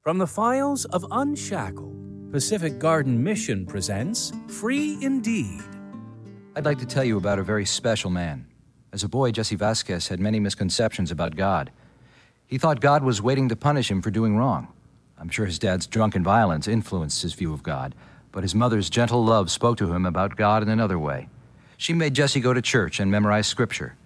From the files of Unshackled, Pacific Garden Mission presents Free Indeed. I'd like to tell you about a very special man. As a boy, Jesse Vasquez had many misconceptions about God. He thought God was waiting to punish him for doing wrong. I'm sure his dad's drunken violence influenced his view of God, but his mother's gentle love spoke to him about God in another way. She made Jesse go to church and memorize scripture.